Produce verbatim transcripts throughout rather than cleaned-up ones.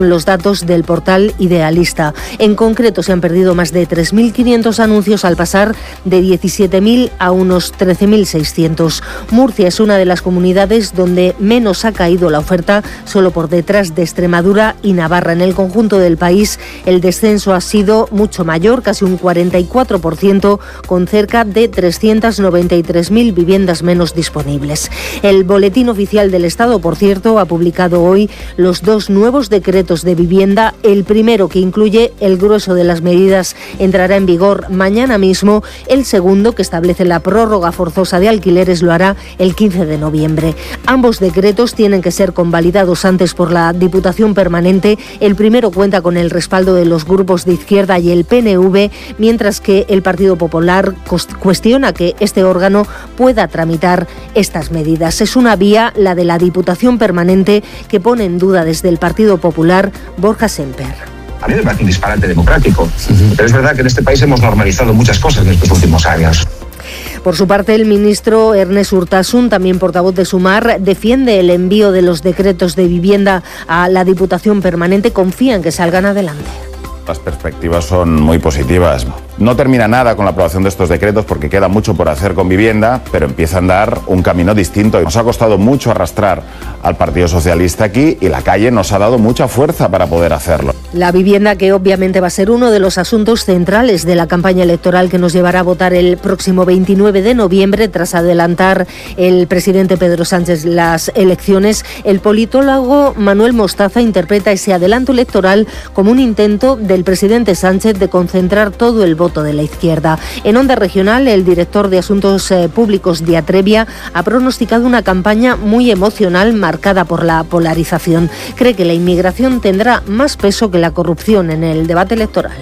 Los datos del portal Idealista. En concreto, se han perdido más de tres mil quinientos anuncios al pasar de diecisiete mil a unos trece mil seiscientos. Murcia es una de las comunidades donde menos ha caído la oferta, solo por detrás de Extremadura y Navarra. En el conjunto del país, el descenso ha sido mucho mayor, casi un cuarenta y cuatro por ciento, con cerca de trescientas noventa y tres mil viviendas menos disponibles. El Boletín Oficial del Estado, por cierto, ha publicado hoy los dos nuevos decretos de vivienda. El primero, que incluye el grueso de las medidas, entrará en vigor mañana mismo. El segundo, que establece la prórroga forzosa de alquileres, lo hará el quince de noviembre. Ambos decretos tienen que ser convalidados antes por la Diputación Permanente. El primero cuenta con el respaldo de los grupos de izquierda y el P N V, mientras que el Partido Popular cuestiona que este órgano pueda tramitar estas medidas. Es una vía, la de la Diputación Permanente, que pone en duda desde el Partido Popular Borja Semper. A mí me parece un disparate democrático, pero es verdad que en este país hemos normalizado muchas cosas en estos últimos años. Por su parte, el ministro Ernest Urtasun, también portavoz de Sumar, defiende el envío de los decretos de vivienda a la Diputación Permanente. Confía en que salgan adelante. Las perspectivas son muy positivas. No termina nada con la aprobación de estos decretos porque queda mucho por hacer con vivienda, pero empieza a andar un camino distinto. Nos ha costado mucho arrastrar al Partido Socialista aquí y la calle nos ha dado mucha fuerza para poder hacerlo. La vivienda, que obviamente va a ser uno de los asuntos centrales de la campaña electoral que nos llevará a votar el próximo veintinueve de noviembre, tras adelantar el presidente Pedro Sánchez las elecciones. El politólogo Manuel Mostaza interpreta ese adelanto electoral como un intento del presidente Sánchez de concentrar todo el voto de la izquierda. En Onda Regional, el director de Asuntos eh, Públicos de Atrevia ha pronosticado una campaña muy emocional marcada por la polarización. Cree que la inmigración tendrá más peso que la corrupción en el debate electoral.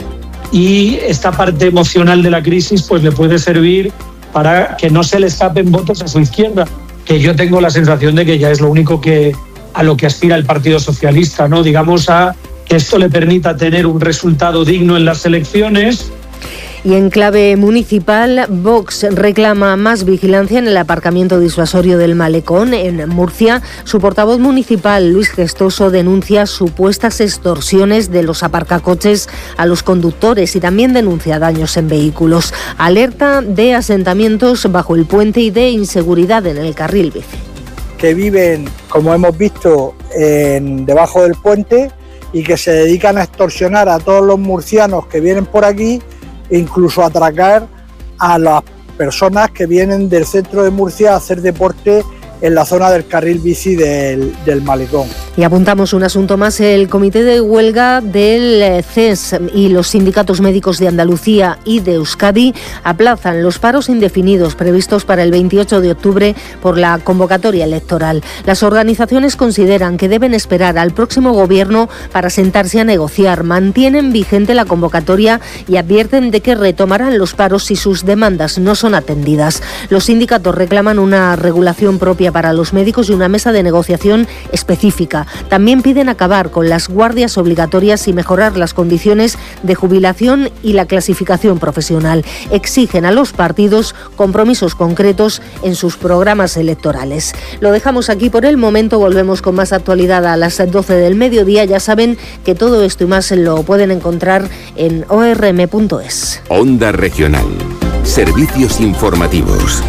Y esta parte emocional de la crisis pues le puede servir para que no se le escapen votos a su izquierda, que yo tengo la sensación de que ya es lo único que a lo que aspira el Partido Socialista, ¿no? Digamos, a que esto le permita tener un resultado digno en las elecciones. Y en clave municipal, Vox reclama más vigilancia en el aparcamiento disuasorio del Malecón, en Murcia. Su portavoz municipal, Luis Gestoso, denuncia supuestas extorsiones de los aparcacoches a los conductores y también denuncia daños en vehículos. Alerta de asentamientos bajo el puente y de inseguridad en el carril bici. Que viven, como hemos visto, en, debajo del puente y que se dedican a extorsionar a todos los murcianos que vienen por aquí, e incluso atracar a las personas que vienen del centro de Murcia a hacer deporte en la zona del carril bici del, del Malecón. Y apuntamos un asunto más. El comité de huelga del C E S y los sindicatos médicos de Andalucía y de Euskadi aplazan los paros indefinidos previstos para el veintiocho de octubre por la convocatoria electoral. Las organizaciones consideran que deben esperar al próximo gobierno para sentarse a negociar. Mantienen vigente la convocatoria y advierten de que retomarán los paros si sus demandas no son atendidas. Los sindicatos reclaman una regulación propia para los médicos y una mesa de negociación específica. También piden acabar con las guardias obligatorias y mejorar las condiciones de jubilación y la clasificación profesional. Exigen a los partidos compromisos concretos en sus programas electorales. Lo dejamos aquí por el momento. Volvemos con más actualidad a las doce del mediodía. Ya saben que todo esto y más lo pueden encontrar en o r m punto es. Onda Regional. Servicios informativos.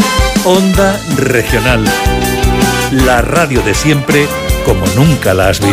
Onda Regional, la radio de siempre como nunca la has visto.